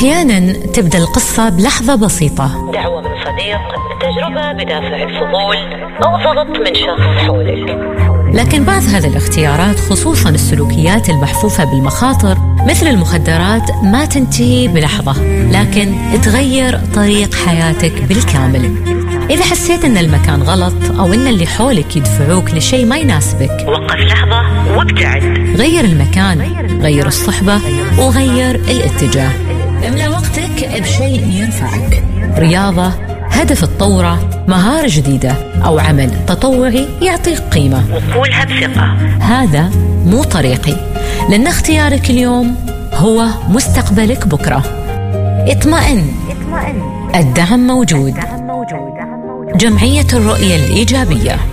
أحياناً تبدأ القصة بلحظة بسيطة، دعوة من صديق، تجربة بدافع الفضول، أو ضغط من شخص حولك. لكن بعض هذه الاختيارات، خصوصاً السلوكيات المحفوفة بالمخاطر مثل المخدرات، ما تنتهي بلحظة، لكن تغير طريق حياتك بالكامل. إذا حسيت أن المكان غلط أو أن اللي حولك يدفعوك لشيء ما يناسبك، وقف لحظة وابتعد. غير المكان، غير الصحبة، وغير الاتجاه. املأ وقتك بشيء يرفعك، رياضة، هدف تطوره، مهارة جديدة، أو عمل تطوعي يعطيك قيمة. وقولها بثقة: هذا مو طريقي، لأن اختيارك اليوم هو مستقبلك بكرة. اطمئن، الدعم موجود. جمعية الرؤية الإيجابية.